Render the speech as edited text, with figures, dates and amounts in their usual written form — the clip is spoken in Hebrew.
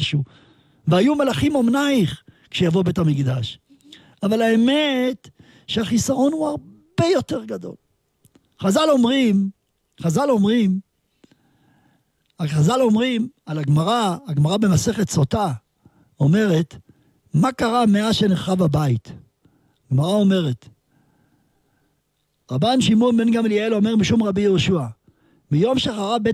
משהו. והיו מלאכים אומנייך כשיבוא בית המקדש. אבל האמת שהחיסרון הוא הרבה יותר גדול. חז"ל אומרים על הגמרא במסכת סוטה, אומרת, מה קרה מאז שנחרב הבית? הגמרא אומרת, רבן שמעון בן גמליאל אומר משום רבי יהושע, מיום שחרב בית